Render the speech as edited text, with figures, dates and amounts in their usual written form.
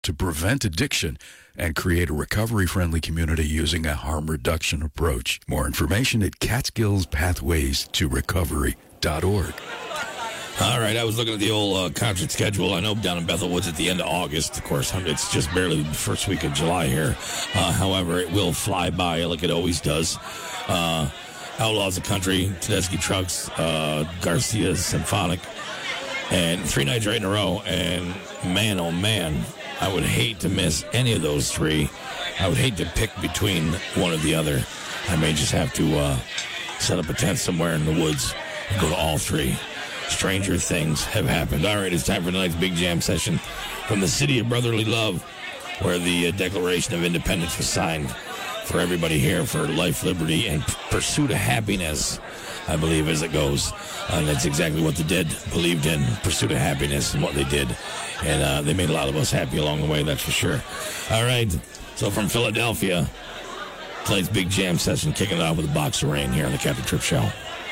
to prevent addiction and create a recovery-friendly community using a harm reduction approach. More information at CatskillsPathways-to-Recovery.org. All right, I was looking at the old concert schedule. I know down in Bethel Woods at the end of August. Of course, it's just barely the first week of July here. However, it will fly by like it always does. Outlaws of Country, Tedeschi Trucks, Garcia Symphonic, and 3 nights right in a row. And man, oh man, I would hate to miss any of those 3. I would hate to pick between one or the other. I may just have to set up a tent somewhere in the woods and go to all 3. Stranger things have happened. All right, it's time for tonight's Big Jam session from the City of Brotherly Love, where the Declaration of Independence was signed for everybody here for life, liberty, and pursuit of happiness, I believe, as it goes. And that's exactly what the dead believed in, pursuit of happiness, and what they did. And they made a lot of us happy along the way, that's for sure. All right, so from Philadelphia, tonight's Big Jam session, kicking it off with a box of rain here on the Captain Tripp Show.